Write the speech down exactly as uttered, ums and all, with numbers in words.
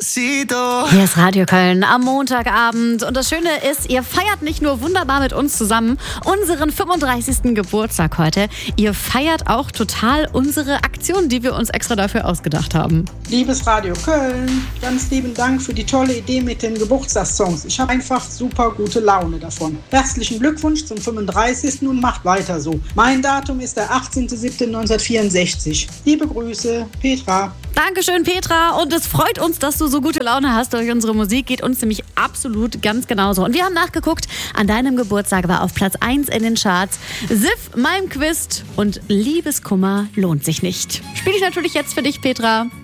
Despacito. Hier ist Radio Köln am Montagabend. Und das Schöne ist, ihr feiert nicht nur wunderbar mit uns zusammen unseren fünfunddreißigsten Geburtstag heute, ihr feiert auch total unsere Aktion, die wir uns extra dafür ausgedacht haben. Liebes Radio Köln, ganz lieben Dank für die tolle Idee mit den Geburtstagssongs. Ich habe einfach super gute Laune davon. Herzlichen Glückwunsch zum fünfunddreißigsten und macht weiter so. Mein Datum ist der achtzehnter siebter neunzehnhundertvierundsechzig. Liebe Grüße, Petra. Dankeschön, Petra. Und es freut uns, dass du so gute Laune hast durch unsere Musik. Geht uns nämlich absolut ganz genauso. Und wir haben nachgeguckt, an deinem Geburtstag war auf Platz eins in den Charts Siff, Malmquist und Liebeskummer lohnt sich nicht. Spiele ich natürlich jetzt für dich, Petra.